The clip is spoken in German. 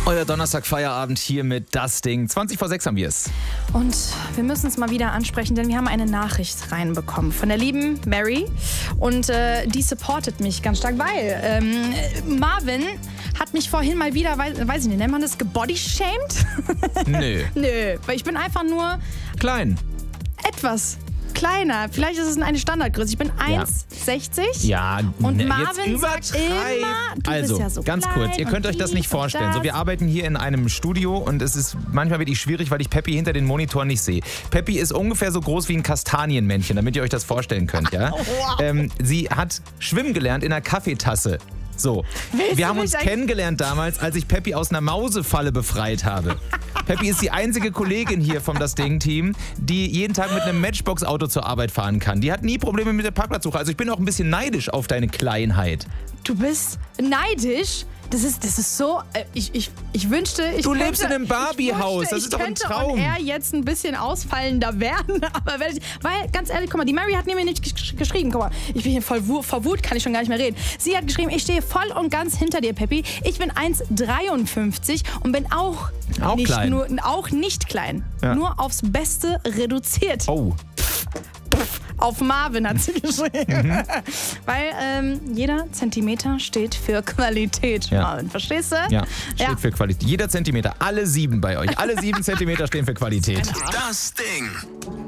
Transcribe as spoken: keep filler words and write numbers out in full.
Euer Donnerstag-Feierabend hier mit Das Ding. zwanzig vor sechs haben wir es. Und wir müssen es mal wieder ansprechen, denn wir haben eine Nachricht reinbekommen von der lieben Mary. Und äh, die supportet mich ganz stark, weil ähm, Marvin hat mich vorhin mal wieder, weiß, weiß ich nicht, nennt man das gebodyshamed? Nö. Nö, weil ich bin einfach nur Klein. etwas kleiner. Vielleicht ist es eine Standardgröße. Ich bin eins sechzig. Ja, und ne, Marvin jetzt sagt immer, du also, bist ja so ganz klein kurz, ihr könnt und euch das nicht dies und vorstellen. So, das. wir arbeiten hier in einem Studio und es ist manchmal wirklich schwierig, weil ich Peppi hinter den Monitoren nicht sehe. Peppi ist ungefähr so groß wie ein Kastanienmännchen, damit ihr euch das vorstellen könnt. Ja? Wow. Ähm, sie hat schwimmen gelernt in einer Kaffeetasse. So, Willst wir du haben uns mich eigentlich- kennengelernt damals, als ich Peppi aus einer Mausefalle befreit habe. Peppi ist die einzige Kollegin hier vom Das Ding-Team, die jeden Tag mit einem Matchbox-Auto zur Arbeit fahren kann. Die hat nie Probleme mit der Parkplatzsuche. Also ich bin auch ein bisschen neidisch auf deine Kleinheit. Du bist neidisch? Das ist, das ist so, äh, ich, ich, ich wünschte, ich Du könnte, lebst in einem Barbie-Haus, ich wünschte, das ist doch ein Ich Traum. könnte on air jetzt ein bisschen ausfallender werden, aber wenn ich, weil, ganz ehrlich, guck mal, die Mary hat mir nicht gesch- geschrieben, guck mal, ich bin hier voll wu- vor Wut, kann ich schon gar nicht mehr reden. Sie hat geschrieben, ich stehe voll und ganz hinter dir, Peppi. Ich bin eins dreiundfünfzig und bin auch, Auch nicht, klein. Nur, auch nicht klein, Ja. nur aufs Beste reduziert. Oh. Auf Marvin hat sie geschrieben. Mhm. Weil ähm, jeder Zentimeter steht für Qualität, Ja. Marvin. Verstehst du? Ja, steht Ja. für Qualität. Jeder Zentimeter, alle sieben bei euch. Alle sieben Zentimeter stehen für Qualität. Das Ding.